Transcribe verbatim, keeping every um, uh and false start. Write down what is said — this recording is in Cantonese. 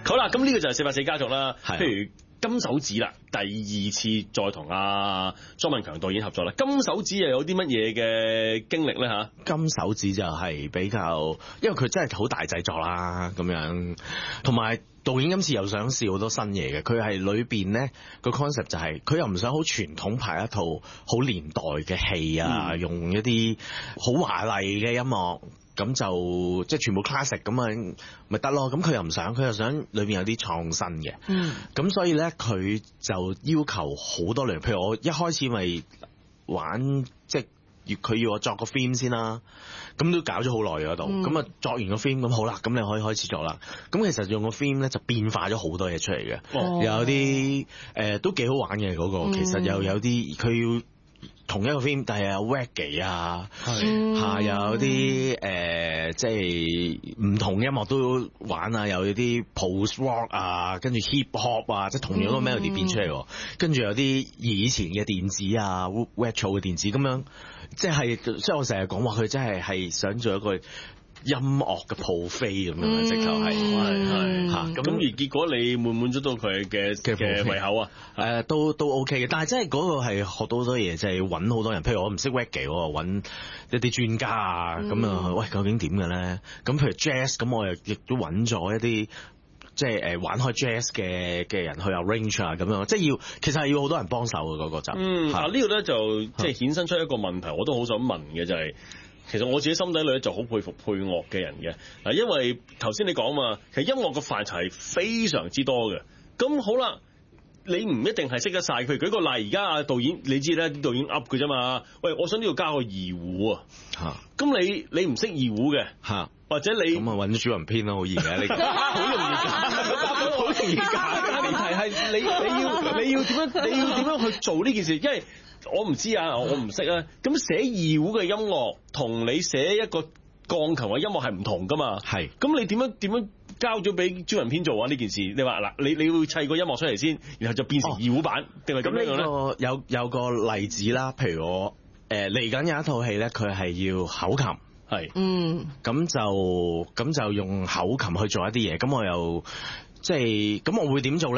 好啦，咁呢個就係四八四家族啦。譬如金手指啦，第二次再同阿莊文強導演合作啦。金手指又有啲乜嘢嘅經歷咧嚇？ 金手指就係比較，因為佢真係好大製作啦，咁樣，同埋導演今次又想試好多新嘢嘅。佢係裏邊咧個 concept 就係佢又唔想好傳統拍一套好年代嘅戲啊，嗯、用一啲好華麗嘅音樂。咁就即係全部 classic 咁樣咪得咯，咁佢又唔想，佢又想裏邊有啲創新嘅。嗯，咁所以咧佢就要求好多類，譬如我一開始咪玩即係佢要我作個 film 先啦，咁都搞咗好耐嗰度，咁啊、嗯、作完個 film 咁好啦，咁你可以開始作啦。咁其實用個 film 咧就變化咗好多嘢出嚟嘅，哦、有啲誒、呃、都幾好玩嘅嗰、嗰個，其實又有啲佢要。同一個 film，但係有 reggae 啊，嚇有啲誒，即係唔同音樂都玩啊，有啲 post rock 啊，跟住 hip hop 啊，即係同樣個 melody 變出嚟，跟住有啲以前嘅電子啊 retro 嘅電子咁樣，即係即係我成日講話佢真係係想做一個音樂嘅鋪飛咁樣，直頭係係係嚇咁，而結果你滿唔滿足到佢嘅嘅胃口啊？誒、呃、都都 OK 嘅，但係真係嗰個係學到好多嘢，就係揾好多人。譬如我唔識 reggae，我揾一啲專家啊，咁啊、嗯，喂究竟點嘅咧？咁譬如 jazz，咁我又亦都揾咗一啲即係誒玩開 jazz 嘅嘅人去 arrange 啊，咁樣即係要其實係要好多人幫手嘅嗰個就。嗯， 啊、這個、呢個咧就即係衍生出一個問題，我都好想問嘅就係、是。其實我自己心底裏咧就好佩服配樂嘅人嘅，嗱，因為頭先你講嘛，其實音樂嘅範疇係非常之多嘅。咁好啦，你唔一定係識得晒佢。舉個例，而家啊導演，你知咧啲導演噏嘅啫嘛。喂，我想呢度加個二胡啊，咁你你唔識二胡嘅， 嚇， 或者你咁啊揾主人編咯，好易嘅，你好容易搞，好容易搞。 問題係你你要你要點樣你要點樣去做呢件事？因為我唔知啊，我唔識啊。咁寫二胡嘅音樂同你寫一個鋼琴嘅音樂係唔同噶嘛？係。咁你點樣點樣交咗俾專人編做啊？呢件事你話嗱，你你要砌個音樂出嚟先，然後就變成二胡版，定係咁樣咧？ 咁呢個有有個例子啦，譬如我誒嚟緊有一套戲咧，佢係要口琴，係，嗯，咁就咁就用口琴去做一啲嘢，咁我又即係咁我會點做咧？